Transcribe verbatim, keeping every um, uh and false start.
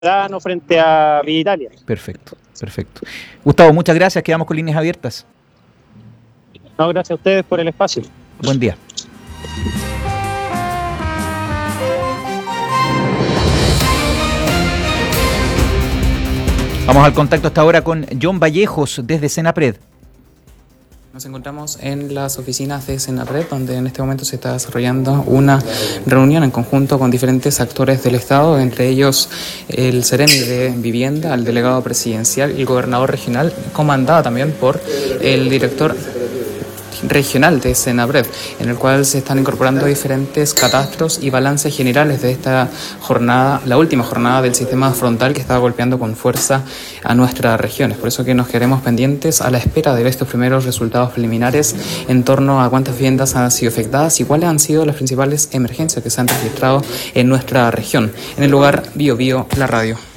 Ciudadano frente a Villa Italia. Perfecto, perfecto. Gustavo, muchas gracias, quedamos con líneas abiertas. No, gracias a ustedes por el espacio. Buen día. Vamos al contacto hasta ahora con John Vallejos desde Senapred. Nos encontramos en las oficinas de Senapred, donde en este momento se está desarrollando una reunión en conjunto con diferentes actores del Estado, entre ellos el Seremi de Vivienda, el delegado presidencial y el gobernador regional, comandada también por el director regional de Senapred, en el cual se están incorporando diferentes catastros y balances generales de esta jornada, la última jornada del sistema frontal que estaba golpeando con fuerza a nuestra región. Es por eso que nos quedaremos pendientes a la espera de estos primeros resultados preliminares en torno a cuántas viviendas han sido afectadas y cuáles han sido las principales emergencias que se han registrado en nuestra región. En el lugar Bio Bio, la radio.